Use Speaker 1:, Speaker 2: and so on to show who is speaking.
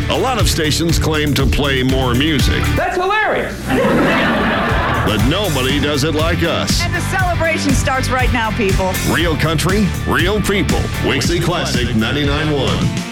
Speaker 1: A lot of stations claim to play more music.
Speaker 2: That's hilarious.
Speaker 1: But nobody does it like us.
Speaker 3: And the celebration starts right now, people.
Speaker 1: Real country, real people. Wixie Classic 99.1.